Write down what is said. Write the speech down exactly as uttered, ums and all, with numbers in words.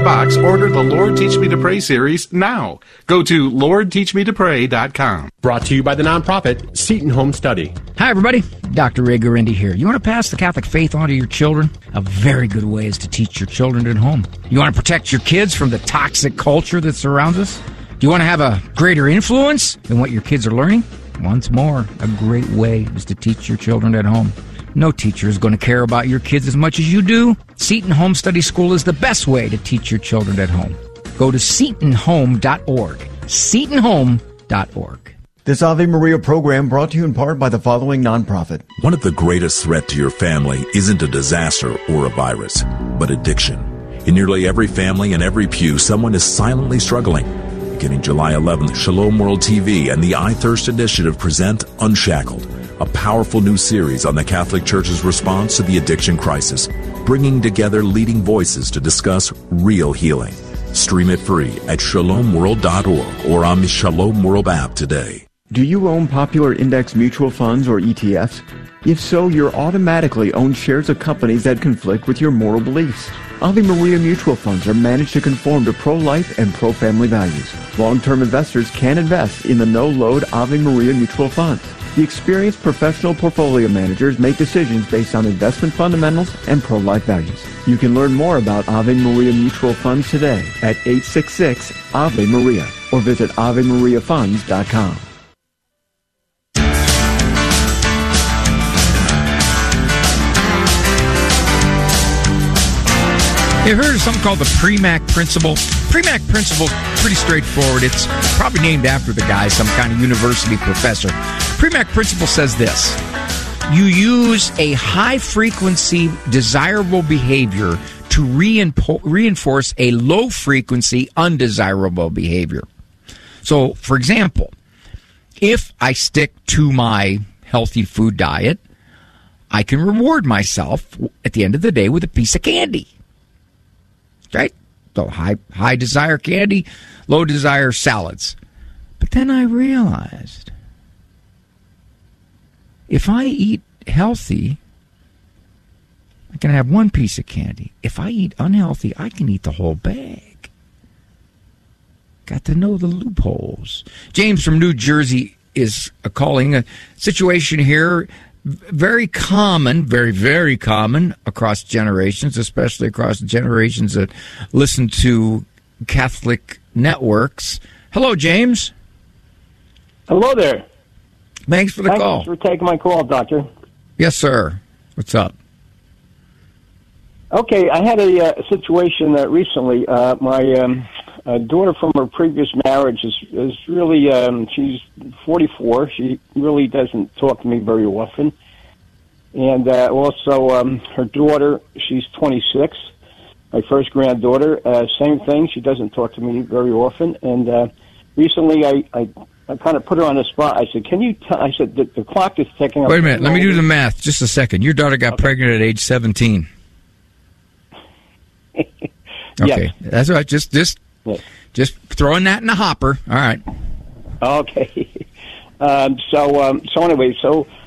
red box, order the Lord Teach Me to Pray series now. Go to lord teach me to pray dot com. Brought to you by the nonprofit Seton Home Study. Hi, everybody. Doctor Ray Guarendi here. You want to pass the Catholic faith on to your children? A very good way is to teach your children at home. You want to protect your kids from the toxic culture that surrounds us? Do you want to have a greater influence than what your kids are learning? Once more, a great way is to teach your children at home. No teacher is going to care about your kids as much as you do. Seton Home Study School is the best way to teach your children at home. Go to seton home dot org. seton home dot org. This Ave Maria program brought to you in part by the following nonprofit. One of the greatest threats to your family isn't a disaster or a virus, but addiction. In nearly every family and every pew, someone is silently struggling. Beginning July eleventh, Shalom World T V and the I Thirst Initiative present Unshackled, a powerful new series on the Catholic Church's response to the addiction crisis, bringing together leading voices to discuss real healing. Stream it free at shalom world dot org or on the Shalom World app today. Do you own popular index mutual funds or E T Fs? If so, you're automatically owned shares of companies that conflict with your moral beliefs. Ave Maria mutual funds are managed to conform to pro-life and pro-family values. Long-term investors can invest in the no-load Ave Maria mutual funds. The experienced professional portfolio managers make decisions based on investment fundamentals and pro-life values. You can learn more about Ave Maria mutual funds today at eight six six Ave Maria or visit ave maria funds dot com. You heard of something called the Premack Principle? Premack Principle, pretty straightforward. It's probably named after the guy, some kind of university professor. Premack Principle says this: you use a high-frequency, desirable behavior to reinpo- reinforce a low-frequency, undesirable behavior. So, for example, if I stick to my healthy food diet, I can reward myself at the end of the day with a piece of candy. Right? So high high desire candy, low desire salads. But then I realized, if I eat healthy, I can have one piece of candy. If I eat unhealthy, I can eat the whole bag. Got to know the loopholes. James from New Jersey is calling a situation here. Very common, very, very common across generations, especially across generations that listen to Catholic networks. Hello, James. Hello there. Thanks for the Thanks call. Thanks for taking my call, Doctor. Yes, sir. What's up? Okay, I had a uh, situation uh, recently. Uh, my um, uh, daughter from her previous marriage is, is really, um, she's forty-four. She really doesn't talk to me very often. And uh, also um, her daughter, she's twenty-six, my first granddaughter, uh, same thing. She doesn't talk to me very often. And uh, recently I, I, I kind of put her on the spot. I said, can you tell, I said, the, the clock is ticking up. Wait a minute. Let me do the math. Just a second. Your daughter got okay. pregnant at age seventeen. Okay. Yes. That's right. Just, just, yes. just throwing that in the hopper. All right. Okay. um, so, um, so anyway, so